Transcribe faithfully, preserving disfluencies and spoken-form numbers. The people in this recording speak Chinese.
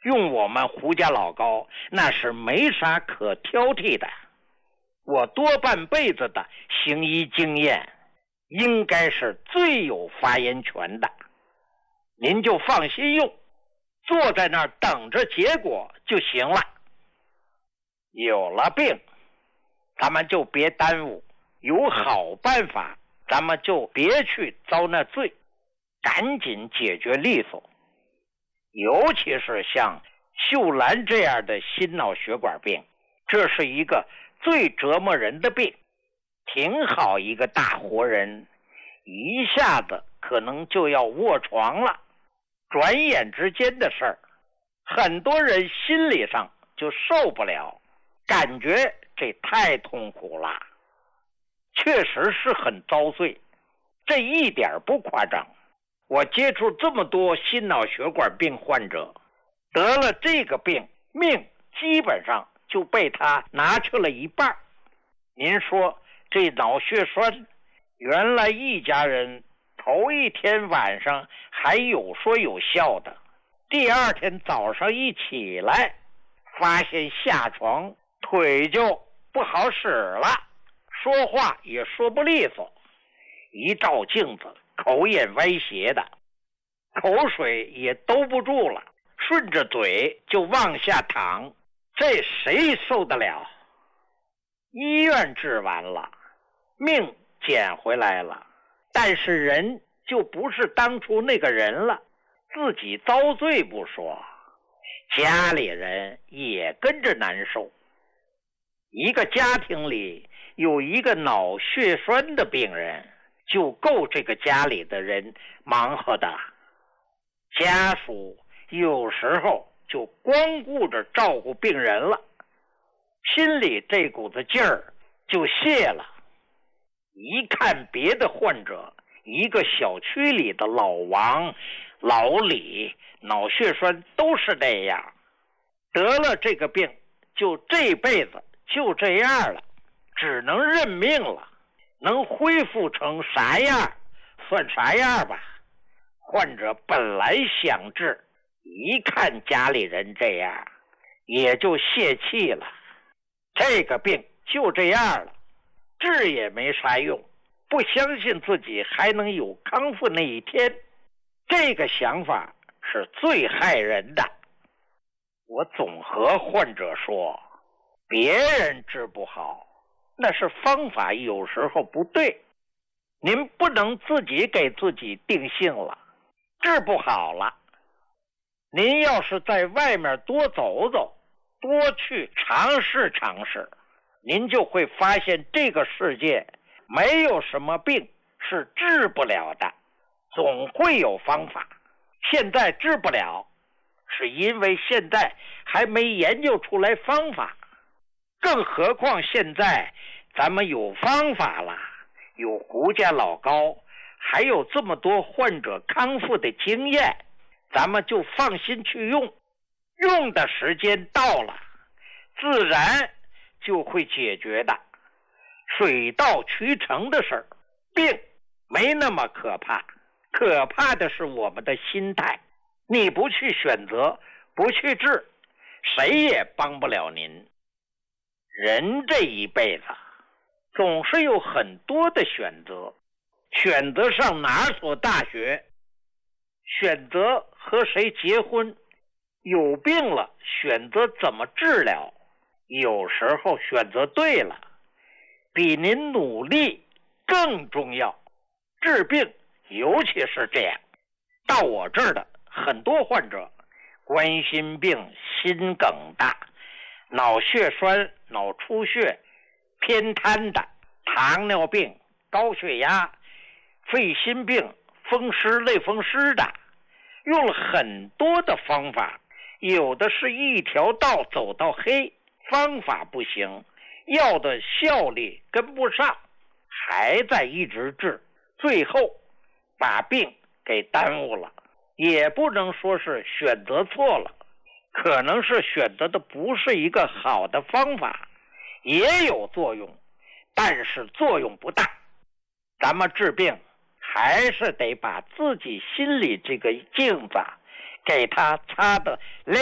用我们胡家老高那是没啥可挑剔的。我多半辈子的行医经验，应该是最有发言权的。您就放心用，坐在那儿等着结果就行了。有了病，咱们就别耽误，有好办法，咱们就别去遭那罪，赶紧解决利索。尤其是像秀兰这样的心脑血管病，这是一个最折磨人的病。挺好一个大活人，一下子可能就要卧床了，转眼之间的事儿，很多人心理上就受不了，感觉这太痛苦了，确实是很遭罪，这一点不夸张。我接触这么多心脑血管病患者，得了这个病，命基本上就被他拿去了一半。您说这脑血栓，原来一家人头一天晚上还有说有笑的，第二天早上一起来，发现下床腿就不好使了，说话也说不利索，一照镜子口眼歪斜的，口水也兜不住了，顺着嘴就往下淌，这谁受得了？医院治完了，命捡回来了，但是人就不是当初那个人了，自己遭罪不说，家里人也跟着难受。一个家庭里有一个脑血栓的病人，就够这个家里的人忙活的。家属有时候就光顾着照顾病人了，心里这股子劲儿就泄了。一看别的患者，一个小区里的老王、老李脑血栓都是那样，得了这个病就这辈子就这样了，只能认命了，能恢复成啥样算啥样吧。患者本来想治，一看家里人这样，也就泄气了。这个病就这样了，治也没啥用，不相信自己还能有康复那一天，这个想法是最害人的。我总和患者说，别人治不好，那是方法有时候不对，您不能自己给自己定性了，治不好了。您要是在外面多走走，多去尝试尝试，您就会发现这个世界没有什么病是治不了的，总会有方法。现在治不了，是因为现在还没研究出来方法，更何况现在咱们有方法了，有胡家老高，还有这么多患者康复的经验，咱们就放心去用，用的时间到了，自然就会解决的，水到渠成的事儿。病没那么可怕，可怕的是我们的心态。你不去选择，不去治，谁也帮不了您。人这一辈子总是有很多的选择，选择上哪所大学，选择和谁结婚，有病了选择怎么治疗，有时候选择对了，比您努力更重要。治病尤其是这样，到我这儿的很多患者，冠心病、心梗的、脑血栓、脑出血、偏瘫的、糖尿病、高血压、肺心病、风湿、类风湿的，用了很多的方法，有的是一条道走到黑，方法不行，药的效力跟不上，还在一直治，最后把病给耽误了。也不能说是选择错了，可能是选择的不是一个好的方法，也有作用，但是作用不大。咱们治病还是得把自己心里这个镜子给它擦得亮。